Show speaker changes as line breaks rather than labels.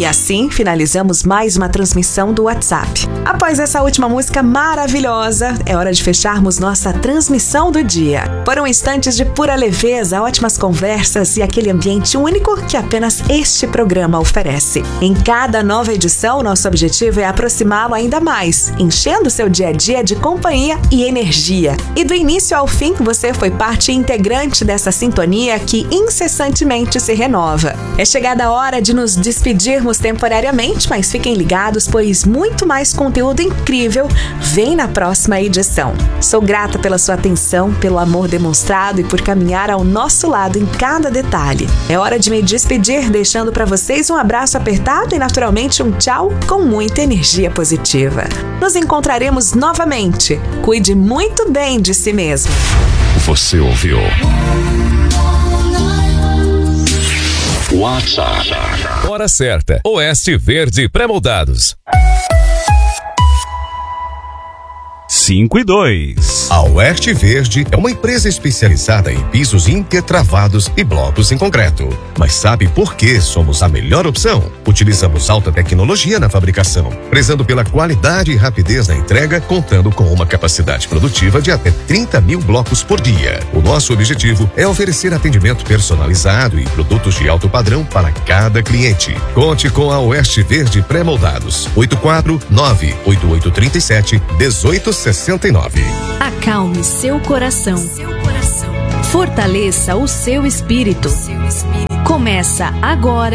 E assim finalizamos mais uma transmissão do WhatsApp. Após essa última música maravilhosa, é hora de fecharmos nossa transmissão do dia. Foram instantes de pura leveza, ótimas conversas e aquele ambiente único que apenas este programa oferece. Em cada nova edição, nosso objetivo é aproximá-lo ainda mais, enchendo seu dia a dia de companhia e energia. E do início ao fim, você foi parte integrante dessa sintonia que incessantemente se renova. É chegada a hora de nos despedirmos temporariamente, mas fiquem ligados, pois muito mais conteúdo incrível vem na próxima edição. Sou grata pela sua atenção, pelo amor demonstrado e por caminhar ao nosso lado em cada detalhe. É hora de me despedir, deixando para vocês um abraço apertado e naturalmente um tchau com muita energia positiva. Nos encontraremos novamente. Cuide muito bem de si mesmo.
Você ouviu WhatsApp.
Hora certa. Oeste Verde Pré-moldados.
5:02.
A Oeste Verde é uma empresa especializada em pisos intertravados e blocos em concreto. Mas sabe por que somos a melhor opção? Utilizamos alta tecnologia na fabricação, prezando pela qualidade e rapidez na entrega, contando com uma capacidade produtiva de até 30 mil blocos por dia. O nosso objetivo é oferecer atendimento personalizado e produtos de alto padrão para cada cliente. Conte com a Oeste Verde Pré-moldados. 849-8837-1869.
Acalme seu coração. Fortaleça o seu espírito. Começa agora